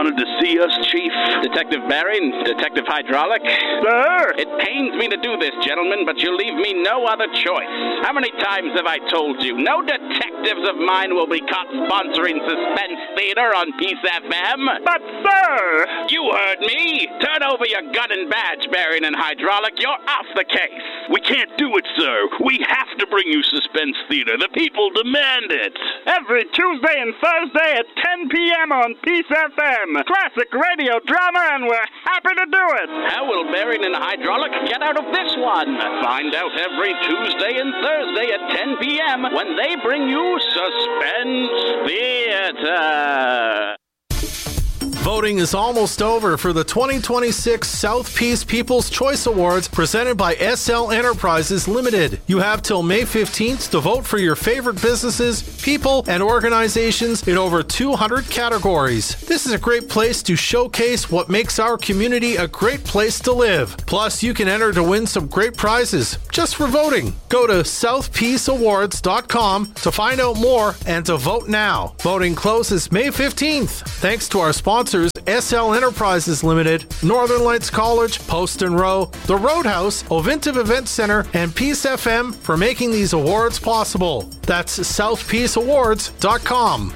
wanted to see us, Chief? Detective Barry, Detective Hydraulic. Sir! It pains me to do this, gentlemen, but you leave me no other choice. How many times have I told you? No detectives of mine will be caught sponsoring Suspense Theater on Peace FM. But, sir! You heard me. Turn over your gun and badge, Barry and Hydraulic. You're off the case. We can't do it, sir. We have to bring you Suspense Theater. The people demand it. Every Tuesday and Thursday at 10 p.m. on Peace FM. Classic radio drama, and we're happy to do it. How will Barry and Hydraulic get out of this one? Find out every Tuesday and Thursday at 10 p.m. when they bring you Suspense Theater. Voting is almost over for the 2026 South Peace People's Choice Awards presented by SL Enterprises Limited. You have till May 15th to vote for your favorite businesses, people, and organizations in over 200 categories. This is a great place to showcase what makes our community a great place to live. Plus, you can enter to win some great prizes just for voting. Go to southpeaceawards.com to find out more and to vote now. Voting closes May 15th. Thanks to our sponsors, SL Enterprises Limited, Northern Lights College, Post and Row, The Roadhouse, Ovintiv Event Center, and Peace FM for making these awards possible. That's southpeaceawards.com.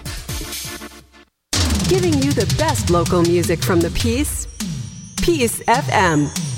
Giving you the best local music from the Peace FM.